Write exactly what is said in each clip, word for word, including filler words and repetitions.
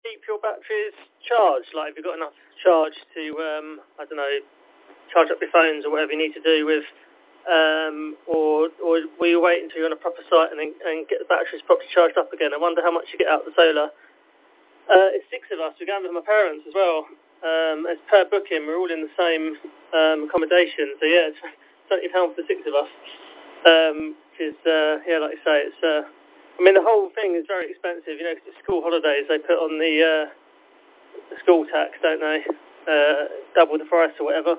keep your batteries charged? Like, have you got enough charge to, um, I don't know, charge up your phones or whatever you need to do with, um, or or will you wait until you're on a proper site and then, and get the batteries properly charged up again? I wonder how much you get out of the solar. Uh, it's six of us. We're going with my parents as well. Um, it's per booking. We're all in the same um, accommodation. So yeah, it's twenty pounds for the six of us. Um, which is uh, yeah, like you say, it's. Uh, I mean, the whole thing is very expensive. You know, 'cause it's school holidays. They put on the uh, the school tax, don't they? Uh, double the price or whatever.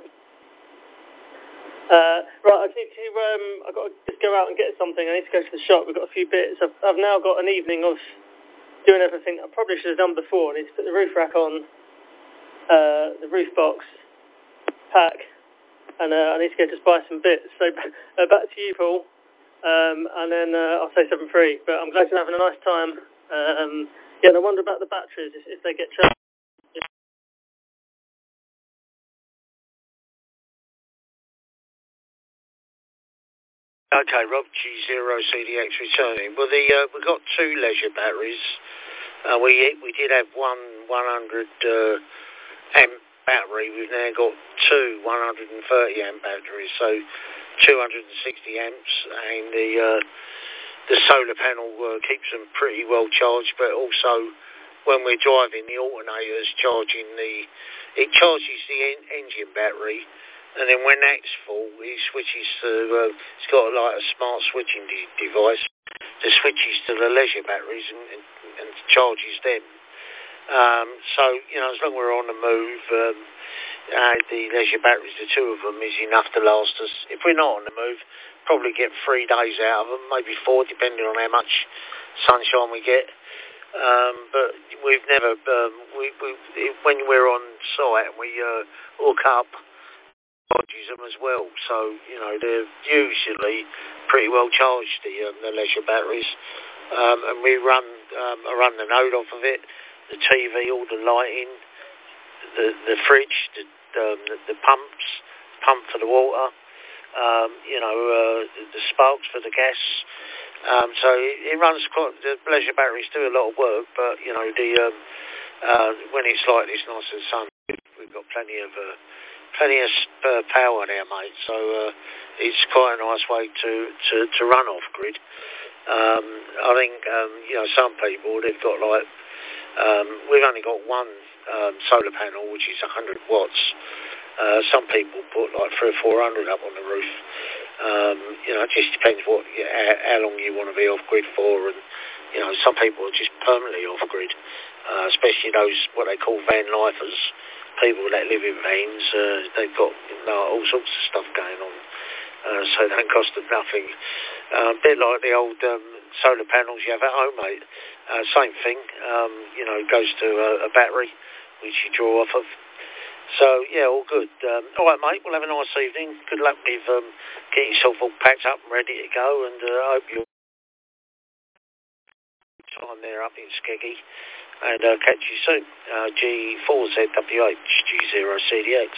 Uh, right, I need to. Um, I've got to just go out and get something. I need to go to the shop. We've got a few bits. I've, I've now got an evening of doing everything I probably should have done before. I need to put the roof rack on, uh, the roof box, pack, and uh, I need to go just buy some bits. So uh, back to you, Paul, um, and then uh, I'll say seven three. But I'm glad you're having a nice time. Um, yeah, and I wonder about the batteries if, if they get charged. Okay, Rob, G zero C D X returning. Well, the uh, we've got two leisure batteries. Uh, we we did have one one hundred uh, amp battery. We've now got two one hundred thirty amp batteries, so two hundred sixty amps, and the uh, the solar panel uh, keeps them pretty well charged. But also, when we're driving, the alternator's charging the it charges the en- engine battery. And then when that's full, it switches to, uh, it's got like a smart switching de- device that switches to the leisure batteries and, and, and charges them. Um, so, you know, as long as we're on the move, um, uh, the leisure batteries, the two of them, is enough to last us. If we're not on the move, probably get three days out of them, maybe four, depending on how much sunshine we get. Um, but we've never, um, we, we, when we're on site and we uh, hook up, charges them as well, so you know they're usually pretty well charged, the, um, the leisure batteries, um, and we run um, I run the node off of it, the T V, all the lighting, the the fridge, the um, the, the pumps, pump for the water, um, you know uh, the, the sparks for the gas. Um, so it, it runs quite. The leisure batteries do a lot of work, but you know the um, uh, when it's like this nice and sun, we've got plenty of. Uh, Plenty of uh, power there, mate. So uh, it's quite a nice way to, to, to run off grid. Um, I think um, you know some people they've got like um, we've only got one um, solar panel which is one hundred watts. Uh, some people put like three or four hundred up on the roof. Um, you know, it just depends what yeah, how, how long you want to be off grid for, and you know some people are just permanently off grid, uh, especially those what they call van lifers. People that live in vans, uh, they've got you know, all sorts of stuff going on, uh, so they don't cost them nothing. Uh, a bit like the old um, solar panels you have at home, mate. Uh, same thing, um, you know, it goes to a, a battery, which you draw off of. So, yeah, all good. Um, all right, mate, we'll have a nice evening. Good luck with um, getting yourself all packed up and ready to go, and uh, I hope you're time there up in Skeggy. And uh, catch you soon. Uh, G four Z W H, G zero C D X.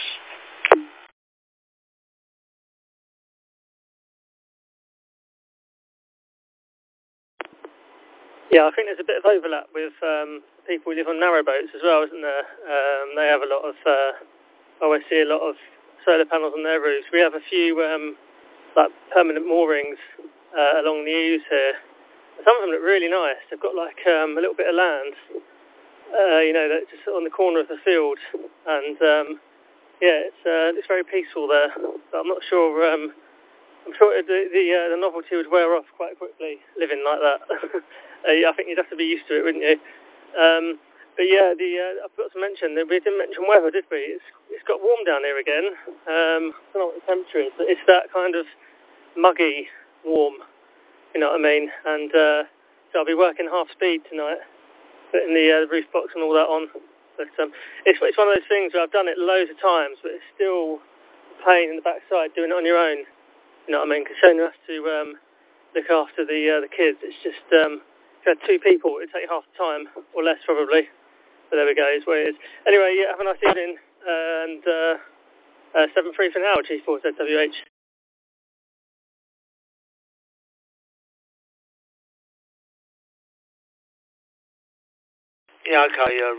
Yeah, I think there's a bit of overlap with um, people who live on narrowboats as well, isn't there? Um, they have a lot of, uh, I always see a lot of solar panels on their roofs. We have a few um, like permanent moorings uh, along the Ouse here. Some of them look really nice. They've got like um, a little bit of land, uh, you know, that's just on the corner of the field, and um, yeah, it's uh, it's very peaceful there. But I'm not sure. Um, I'm sure the the, uh, the novelty would wear off quite quickly living like that. uh, I think you'd have to be used to it, wouldn't you? Um, but yeah, the uh, I forgot to mention that we didn't mention weather, did we? It's it's got warm down here again. Um, I don't know what the temperature is, but it's that kind of muggy warm. You know what I mean? And uh, so I'll be working half speed tonight, putting the uh, roof box and all that on. But um, it's it's one of those things where I've done it loads of times, but it's still a pain in the backside doing it on your own. You know what I mean? Because Shona has to um, look after the uh, the kids. It's just um, if you had two people, it'd take half the time or less probably. But there we go. It's what it is. Anyway, yeah, have a nice evening, and uh, uh, seven three for now. G four Z W H. Yeah, okay. Uh,